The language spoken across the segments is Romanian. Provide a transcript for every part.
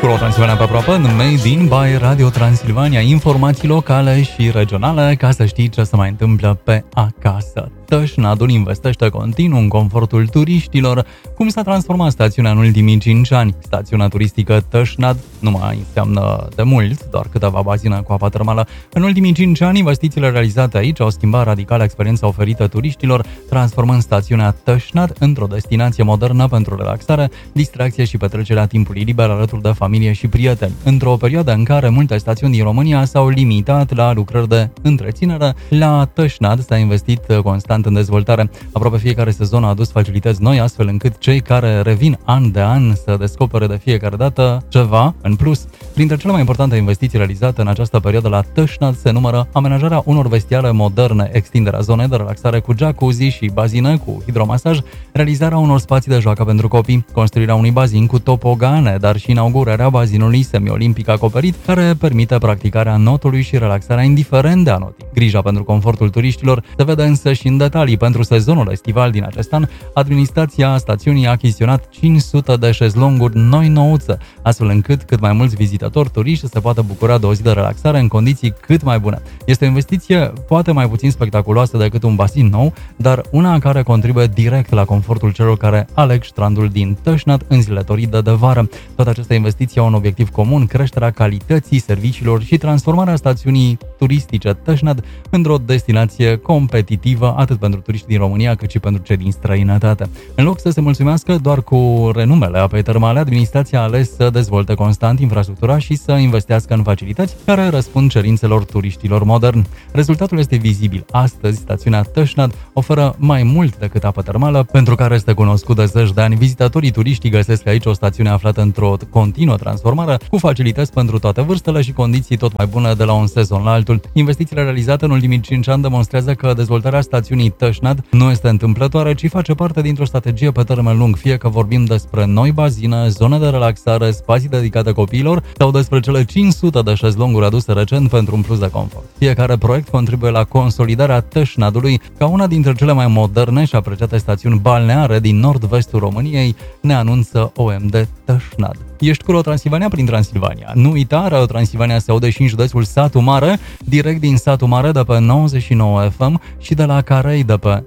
Pro Transilvania pe aproape, Made in by Radio Transilvania, informații locale și regionale ca să știi ce se mai întâmplă pe acasă. Tășnadul investește continuu în confortul turiștilor. Cum s-a transformat stațiunea în ultimii 5 ani? Stațiunea turistică Tășnad nu mai înseamnă de mult, doar câteva bazine cu apă termală. În ultimii 5 ani, investițiile realizate aici au schimbat radical experiența oferită turiștilor, transformând stațiunea Tășnad într-o destinație modernă pentru relaxare, distracție și petrecerea timpului liber alături de familie și prieteni. Într-o perioadă în care multe stațiuni din România s-au limitat la lucrări de întreținere, la Tășnad s-a investit constant în dezvoltare. Aproape fiecare sezon a adus facilități noi, astfel încât cei care revin an de an să descopere de fiecare dată ceva în plus. Printre cele mai importante investiții realizate în această perioadă la Tășnad se numără amenajarea unor vestiare moderne, extinderea zonei de relaxare cu jacuzzi și bazine cu hidromasaj, realizarea unor spații de joacă pentru copii, construirea unui bazin cu topogane, dar și inaugurarea bazinului semiolimpic acoperit, care permite practicarea notului și relaxarea indiferent de anotii. Grija pentru confortul turiștilor se vede însă și în detalii. Pentru sezonul estival din acest an, administrația stațiunii a achiziționat 500 de șezlonguri noi nouțe, astfel încât cât mai mulți vizitatori turiști se poată bucura de o zi de relaxare în condiții cât mai bune. Este o investiție poate mai puțin spectaculoasă decât un basin nou, dar una care contribuie direct la confortul celor care aleg strandul din Tășnad în zilele toride de vară. Toate aceste investiții au un obiectiv comun: creșterea calității serviciilor și transformarea stațiunii turistice Tășnad într-o destinație competitivă atât pentru turiștii din România cât și pentru cei din străinătate. În loc să se mulțumească doar cu renumele apei termale, administrația a ales să dezvolte constant infrastructura și să investească în facilități care răspund cerințelor turiștilor moderni. Rezultatul este vizibil. Astăzi, stațiunea Tășnad oferă mai mult decât apă termală, pentru care este cunoscut de zeci de ani. Vizitatorii turiștii găsesc aici o stațiune aflată într-o continuă transformare, cu facilități pentru toate vârstele și condiții tot mai bune de la un sezon la altul. Investițiile realizate în ultimii 5 ani demonstrează că dezvoltarea stațiunii Tășnad nu este întâmplătoare, ci face parte dintr-o strategie pe termen lung, fie că vorbim despre noi bazine, zone de relaxare, spații dedicate copiilor sau despre cele 500 de șezlonguri aduse recent pentru un plus de confort. Fiecare proiect contribuie la consolidarea Tășnadului ca una dintre cele mai moderne și apreciate stațiuni balneare din nord-vestul României, ne anunță OMD Tășnad. Ești cu Radio Transilvania prin Transilvania. Nu uita, Radio Transilvania se aude și în județul Satu Mare, direct din Satu Mare de pe 99 FM și de la Carei de pe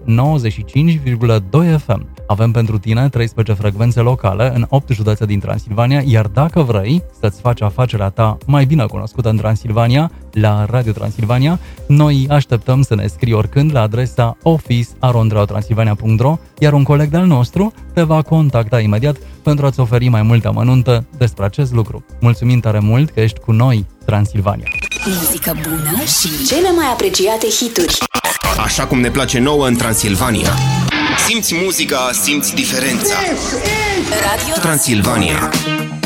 95,2 FM. Avem pentru tine 13 frecvențe locale în 8 județe din Transilvania, iar dacă vrei să-ți faci afacerea ta mai bine cunoscută în Transilvania, la Radio Transilvania, noi așteptăm să ne scrii oricând la adresa office@radiotransilvania.ro, iar un coleg de-al nostru te va contacta imediat pentru a-ți oferi mai multe amănunte despre acest lucru. Mulțumim tare mult că ești cu noi, Transilvania. Muzică bună și cele mai apreciate hituri. Așa cum ne place nouă în Transilvania. Simți muzica, simți diferența. Radio Transilvania.